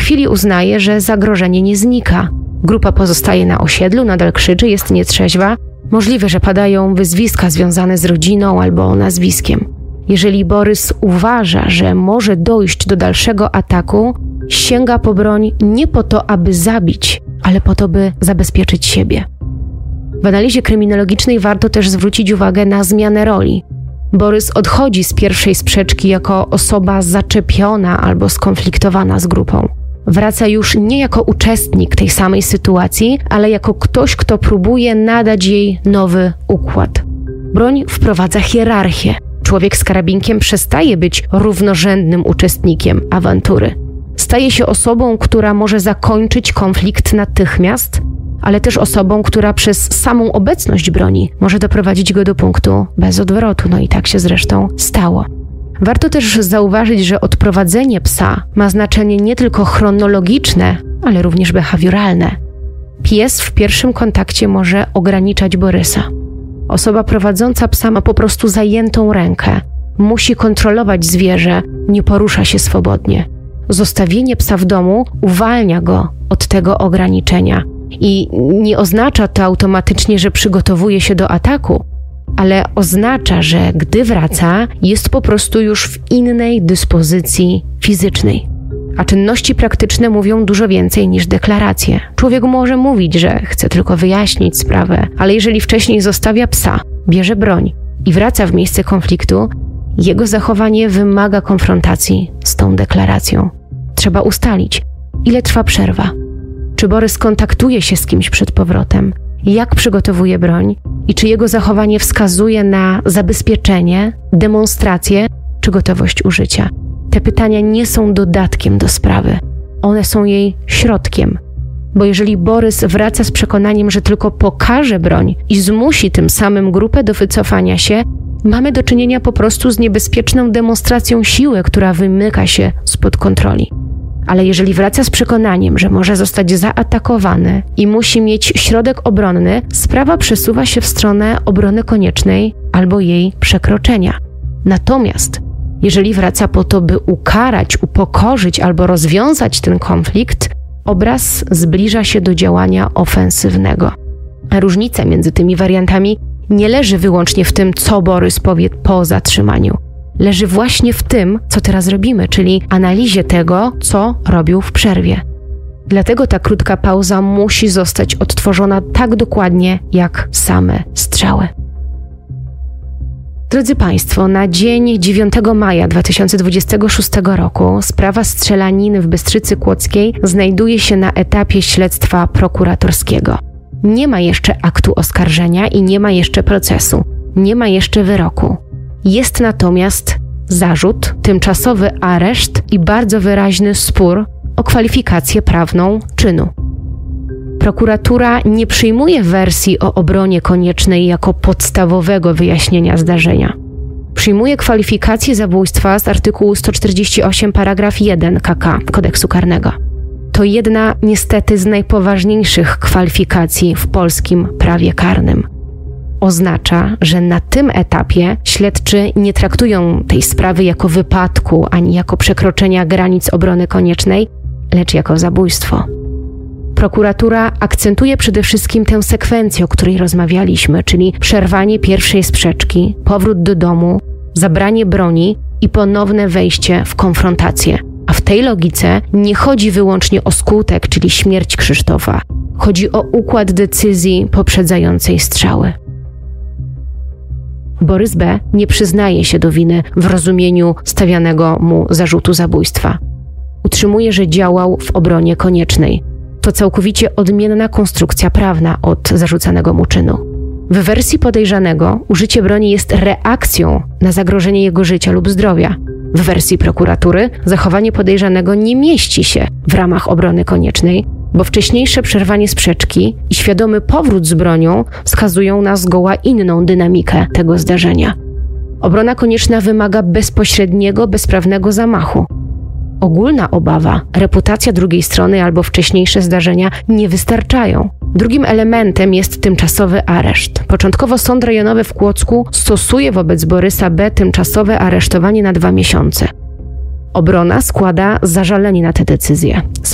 chwili uznaje, że zagrożenie nie znika. Grupa pozostaje na osiedlu, nadal krzyczy, jest nietrzeźwa. Możliwe, że padają wyzwiska związane z rodziną albo nazwiskiem. Jeżeli Borys uważa, że może dojść do dalszego ataku, sięga po broń nie po to, aby zabić, ale po to, by zabezpieczyć siebie. W analizie kryminologicznej warto też zwrócić uwagę na zmianę roli. Borys odchodzi z pierwszej sprzeczki jako osoba zaczepiona albo skonfliktowana z grupą. Wraca już nie jako uczestnik tej samej sytuacji, ale jako ktoś, kto próbuje nadać jej nowy układ. Broń wprowadza hierarchię. Człowiek z karabinkiem przestaje być równorzędnym uczestnikiem awantury. Staje się osobą, która może zakończyć konflikt natychmiast, ale też osobą, która przez samą obecność broni może doprowadzić go do punktu bez odwrotu. No i tak się zresztą stało. Warto też zauważyć, że odprowadzenie psa ma znaczenie nie tylko chronologiczne, ale również behawioralne. Pies w pierwszym kontakcie może ograniczać Borysa. Osoba prowadząca psa ma po prostu zajętą rękę. Musi kontrolować zwierzę, nie porusza się swobodnie. Zostawienie psa w domu uwalnia go od tego ograniczenia. I nie oznacza to automatycznie, że przygotowuje się do ataku, ale oznacza, że gdy wraca, jest po prostu już w innej dyspozycji fizycznej. A czynności praktyczne mówią dużo więcej niż deklaracje. Człowiek może mówić, że chce tylko wyjaśnić sprawę, ale jeżeli wcześniej zostawia psa, bierze broń i wraca w miejsce konfliktu, jego zachowanie wymaga konfrontacji z tą deklaracją. Trzeba ustalić, ile trwa przerwa. Czy Borys kontaktuje się z kimś przed powrotem? Jak przygotowuje broń? I czy jego zachowanie wskazuje na zabezpieczenie, demonstrację czy gotowość użycia? Te pytania nie są dodatkiem do sprawy. One są jej środkiem. Bo jeżeli Borys wraca z przekonaniem, że tylko pokaże broń i zmusi tym samym grupę do wycofania się, mamy do czynienia po prostu z niebezpieczną demonstracją siły, która wymyka się spod kontroli. Ale jeżeli wraca z przekonaniem, że może zostać zaatakowany i musi mieć środek obronny, sprawa przesuwa się w stronę obrony koniecznej albo jej przekroczenia. Natomiast jeżeli wraca po to, by ukarać, upokorzyć albo rozwiązać ten konflikt, obraz zbliża się do działania ofensywnego. A różnica między tymi wariantami nie leży wyłącznie w tym, co Borys powie po zatrzymaniu. Leży właśnie w tym, co teraz robimy, czyli analizie tego, co robił w przerwie. Dlatego ta krótka pauza musi zostać odtworzona tak dokładnie, jak same strzały. Drodzy Państwo, na dzień 9 maja 2026 roku sprawa strzelaniny w Bystrzycy Kłodzkiej znajduje się na etapie śledztwa prokuratorskiego. Nie ma jeszcze aktu oskarżenia i nie ma jeszcze procesu. Nie ma jeszcze wyroku. Jest natomiast zarzut, tymczasowy areszt i bardzo wyraźny spór o kwalifikację prawną czynu. Prokuratura nie przyjmuje wersji o obronie koniecznej jako podstawowego wyjaśnienia zdarzenia. Przyjmuje kwalifikację zabójstwa z artykułu 148 paragraf 1 KK Kodeksu Karnego. To jedna niestety z najpoważniejszych kwalifikacji w polskim prawie karnym. Oznacza, że na tym etapie śledczy nie traktują tej sprawy jako wypadku ani jako przekroczenia granic obrony koniecznej, lecz jako zabójstwo. Prokuratura akcentuje przede wszystkim tę sekwencję, o której rozmawialiśmy, czyli przerwanie pierwszej sprzeczki, powrót do domu, zabranie broni i ponowne wejście w konfrontację. A w tej logice nie chodzi wyłącznie o skutek, czyli śmierć Krzysztofa. Chodzi o układ decyzji poprzedzającej strzały. Borys B. nie przyznaje się do winy w rozumieniu stawianego mu zarzutu zabójstwa. Utrzymuje, że działał w obronie koniecznej. To całkowicie odmienna konstrukcja prawna od zarzucanego mu czynu. W wersji podejrzanego użycie broni jest reakcją na zagrożenie jego życia lub zdrowia. W wersji prokuratury zachowanie podejrzanego nie mieści się w ramach obrony koniecznej, bo wcześniejsze przerwanie sprzeczki i świadomy powrót z bronią wskazują na zgoła inną dynamikę tego zdarzenia. Obrona konieczna wymaga bezpośredniego, bezprawnego zamachu. Ogólna obawa, reputacja drugiej strony albo wcześniejsze zdarzenia nie wystarczają. Drugim elementem jest tymczasowy areszt. Początkowo Sąd Rejonowy w Kłodzku stosuje wobec Borysa B. tymczasowe aresztowanie na 2 miesiące. Obrona składa zażalenie na tę decyzję.